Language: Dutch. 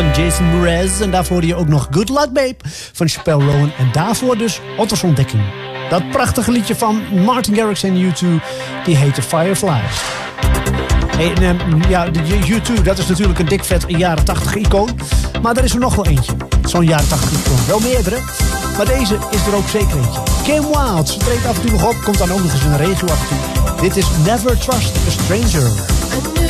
van Jason Mraz. En daarvoor hoorde je ook nog Good Luck Babe van Chappelle Rowan. En daarvoor dus Otto's Ontdekking. Dat prachtige liedje van Martin Garrix en U2, die heette Fireflies. Hey, en, de U2, dat is natuurlijk een dik vet jaren 80 icoon. Maar er is er nog wel eentje. Zo'n jaren 80 icoon. Wel meerdere. Maar deze is er ook zeker eentje. Kim Wilde, ze treedt af en toe nog op. Komt dan ook nog eens in de regio af en toe. Dit is Never Trust a Stranger.